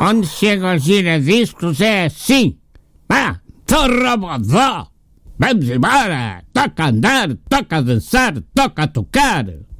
Onde chega aos giradiscos é assim. Torrabodó! Vamos embora! Toca a andar, toca a dançar, toca a tocar!